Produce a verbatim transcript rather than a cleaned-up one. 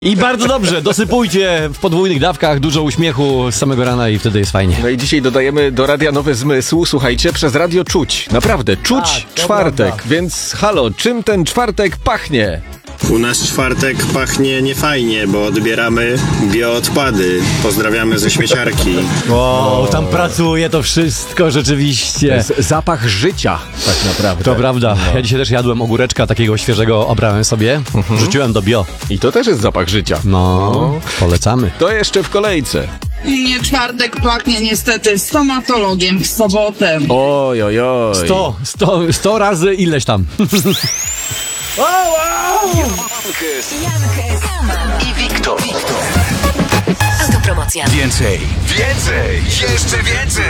I bardzo dobrze, dosypujcie w podwójnych dawkach, dużo uśmiechu z samego rana i wtedy jest fajnie. No i dzisiaj dodajemy do radia nowy zmysł, słuchajcie, przez radio czuć. Naprawdę, czuć Tak, to czwartek, prawda. więc halo, czym ten czwartek pachnie? U nas czwartek pachnie niefajnie, bo odbieramy bioodpady. Pozdrawiamy ze śmieciarki. O, tam pracuje to wszystko rzeczywiście. Z- zapach życia, tak naprawdę. To prawda. Ja dzisiaj też jadłem ogóreczka takiego świeżego, obrałem sobie, wrzuciłem do bio. I to też jest zapach życia. No, polecamy. To jeszcze w kolejce. Nie, czwartek pachnie niestety stomatologiem w sobotę. Oj, oj, oj. Sto, sto, sto razy ileś tam. Jankę, i Wiktor. Autopromocja. Więcej, więcej, jeszcze więcej!